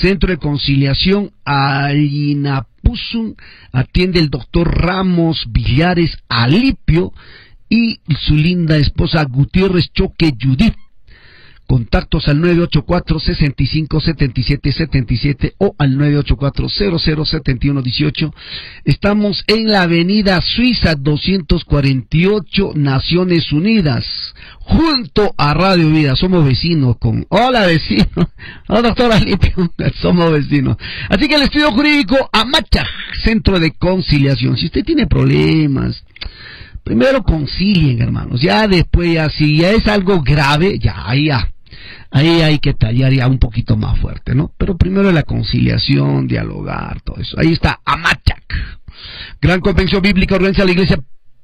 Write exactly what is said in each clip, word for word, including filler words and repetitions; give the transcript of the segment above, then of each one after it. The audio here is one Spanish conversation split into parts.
Centro de Conciliación Allinapuzun, atiende el doctor Ramos Villares Alipio y su linda esposa Gutiérrez Choque Judith. Contactos al nueve ocho cuatro, seis cinco, siete siete siete siete o al nueve ocho cuatro, cero cero siete uno uno ocho. Estamos en la avenida Suiza doscientos cuarenta y ocho, Naciones Unidas, junto a Radio Vida. Somos vecinos con... Hola, vecino. Hola, doctora Alipio. Somos vecinos. Así que el estudio jurídico Amacha, Centro de Conciliación. Si usted tiene problemas, primero concilien, hermanos. Ya después, ya si ya es algo grave, ya, ahí ya. Ahí hay que tallar ya un poquito más fuerte, ¿no? Pero primero la conciliación, dialogar, todo eso. Ahí está Amachac. Gran Convención Bíblica organiza la Iglesia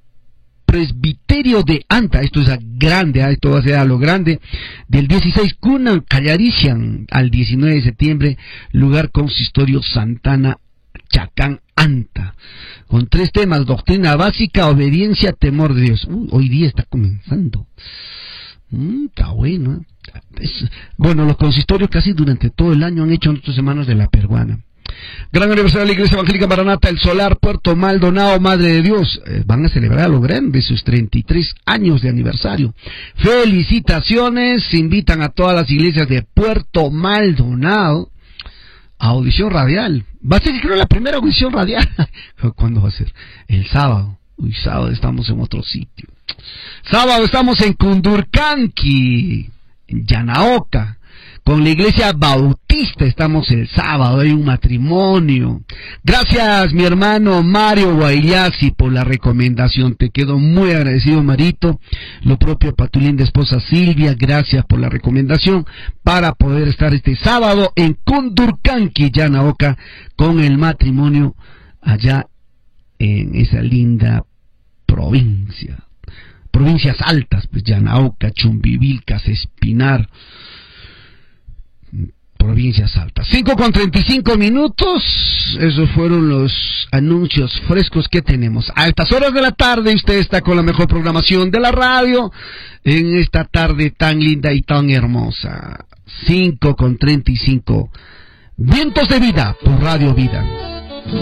Presbiterio de Anta. Esto es a grande, ¿eh? Esto va a ser a lo grande. Del dieciséis, Cunan Callarician, al diecinueve de septiembre, lugar consistorio Santana, Chacán, Anta. Con tres temas: doctrina básica, obediencia, temor de Dios. Uy, hoy día está comenzando. Mm, está bueno, ¿eh? Es, bueno, los consistorios casi durante todo el año han hecho nuestros hermanos de la peruana. Gran aniversario de la Iglesia Evangélica Maranata, El Solar, Puerto Maldonado, Madre de Dios. Eh, van a celebrar a lo grande sus treinta y tres años de aniversario. Felicitaciones, se invitan a todas las iglesias de Puerto Maldonado a audición radial. Va a ser, creo, la primera audición radial. ¿Cuándo va a ser? El sábado. Uy, sábado estamos en otro sitio. Sábado estamos en Cundurcanqui, en Yanaoca, con la iglesia bautista. Estamos el sábado, hay un matrimonio. Gracias, mi hermano Mario Guayasi, por la recomendación. Te quedo muy agradecido, Marito. Lo propio para tu linda esposa Silvia, gracias por la recomendación para poder estar este sábado en Cundurcanqui, Yanaoca, con el matrimonio allá en esa linda provincia. Provincias altas, pues Yanaoca, Chumbivilcas, Espinar, provincias altas. cinco con treinta y cinco minutos, esos fueron los anuncios frescos que tenemos. A estas horas de la tarde usted está con la mejor programación de la radio, en esta tarde tan linda y tan hermosa. cinco con treinta y cinco, Vientos de Vida, por Radio Vida.